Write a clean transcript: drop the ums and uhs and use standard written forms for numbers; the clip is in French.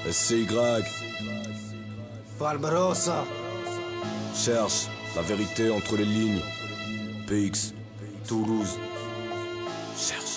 SCY, Barbarossa. cherche la vérité entre les lignes. PX, Toulouse, cherche.